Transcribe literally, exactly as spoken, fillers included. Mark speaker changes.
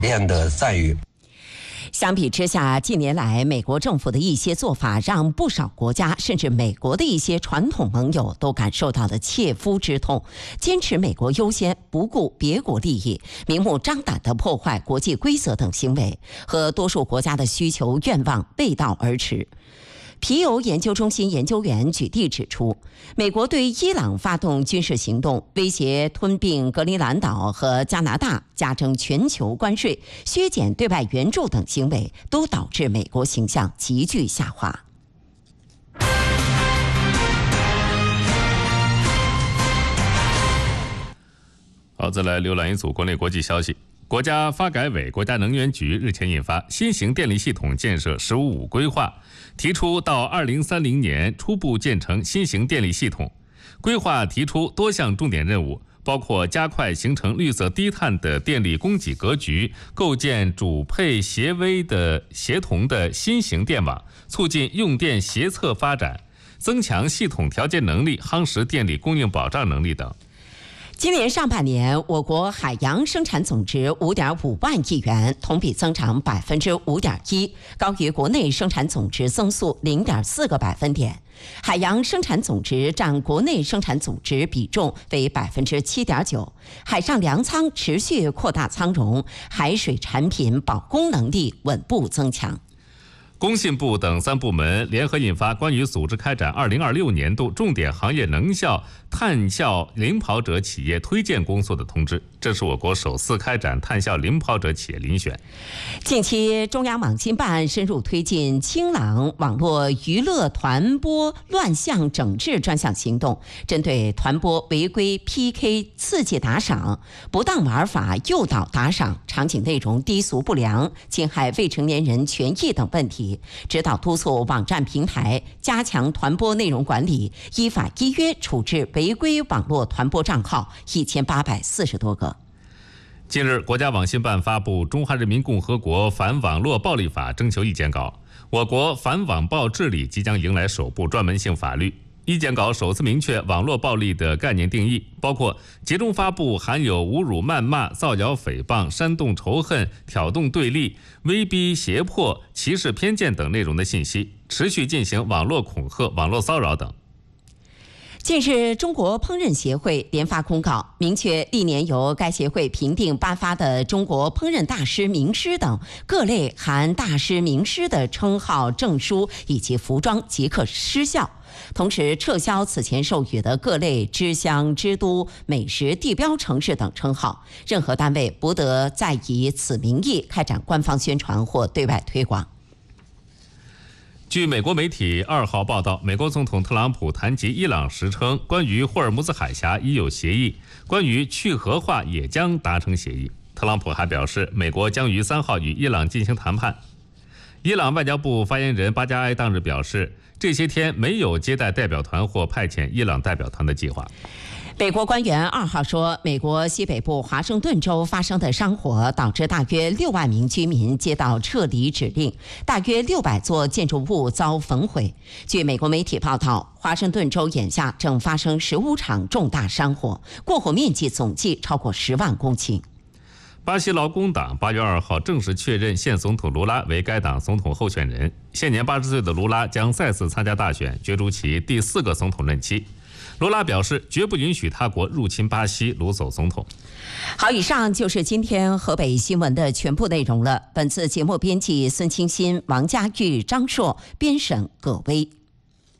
Speaker 1: 验的在于。
Speaker 2: 相比之下，近年来美国政府的一些做法，让不少国家甚至美国的一些传统盟友都感受到了切肤之痛。坚持美国优先，不顾别国利益，明目张胆地破坏国际规则等行为，和多数国家的需求愿望背道而驰。皮尤研究中心研究员举例指出，美国对伊朗发动军事行动，威胁吞并格陵兰岛和加拿大，加征全球关税，削减对外援助等行为，都导致美国形象急剧下滑。
Speaker 3: 好，再来浏览一组国内国际消息。国家发改委、国家能源局日前印发《新型电力系统建设“十五五”规划》，提出到二零三零年初步建成新型电力系统。规划提出多项重点任务，包括加快形成绿色低碳的电力供给格局，构建主配协微的协同的新型电网，促进用电协策发展，增强系统调节能力，夯实电力供应保障能力等。
Speaker 2: 今年上半年，我国海洋生产总值五点五万亿元，同比增长百分之五点一，高于国内生产总值增速零点四个百分点。海洋生产总值占国内生产总值比重为百分之七点九。海上粮仓持续扩大仓容，海水产品保供能力稳步增强。
Speaker 3: 工信部等三部门联合印发关于组织开展二零二六年度重点行业能效碳效领跑者企业推荐工作的通知，这是我国首次开展碳效领跑者企业遴选。
Speaker 2: 近期，中央网信办深入推进清朗网络娱乐团播乱象整治专项行动，针对团播违规 P K、刺激打赏、不当玩法、诱导打赏、场景内容低俗不良、侵害未成年人权益等问题，指导督促网站平台加强团播内容管理，依法依约处置违规网络团播账号一千八百四十多个。
Speaker 3: 近日，国家网信办发布《中华人民共和国反网络暴力法》征求意见稿，我国反网暴治理即将迎来首部专门性法律。意见稿首次明确网络暴力的概念定义，包括集中发布含有侮辱、谩骂、造谣、诽谤、煽动仇恨、挑动对立、威逼胁迫、歧视偏见等内容的信息，持续进行网络恐吓、网络骚扰等。
Speaker 2: 近日，中国烹饪协会联发公告，明确历年由该协会评定颁发的中国烹饪大师、名师等各类含大师、名师的称号、证书以及服装即刻失效，同时撤销此前授予的各类之乡、之都、美食地标城市等称号，任何单位不得再以此名义开展官方宣传或对外推广。
Speaker 3: 据美国媒体二号报道，美国总统特朗普谈及伊朗时称，关于霍尔木兹海峡已有协议，关于去核化也将达成协议。特朗普还表示，美国将于三号与伊朗进行谈判。伊朗外交部发言人巴加埃当日表示，这些天没有接待代表团或派遣伊朗代表团的计划。
Speaker 2: 美国官员二号说，美国西北部华盛顿州发生的山火导致大约六万名居民接到撤离指令，大约六百座建筑物遭焚毁。据美国媒体报道，华盛顿州眼下正发生十五场重大山火，过火面积总计超过十万公顷。
Speaker 3: 巴西劳工党八月二号正式确认现总统卢拉为该党总统候选人。现年八十岁的卢拉将再次参加大选，角逐其第四个总统任期。罗拉表示，绝不允许他国入侵巴西，掳走总统。
Speaker 2: 好，以上就是今天河北新闻的全部内容了。本次节目编辑孙清新、王佳玉、张硕，编审葛威。